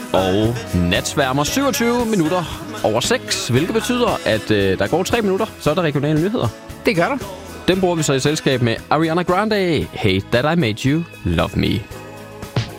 Og natsværmer 27 minutter over 6, hvilket betyder, at der går 3 minutter, så er der regionale nyheder. Det gør der. Den bruger vi så i selskab med Ariana Grande. Hey, that I made you love me.